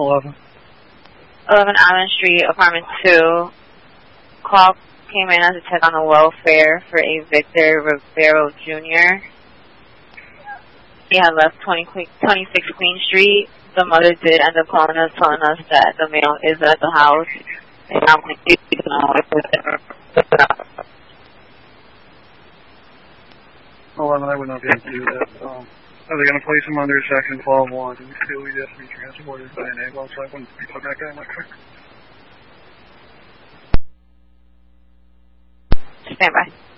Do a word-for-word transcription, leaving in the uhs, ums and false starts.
eleven. eleven Allen Street, apartment two. Call came in as a check on the welfare for a Victor Rivero Junior He had left twenty, twenty-six Queen Street. The mother did end up calling us, telling us that the male is at the house. And I'm like, eleven, I would not be able to do that. Um, are they going to place him under section twelve one? Do we feel he has to be transported by an ambulance so I wouldn't be putting that guy in my car? Stand by.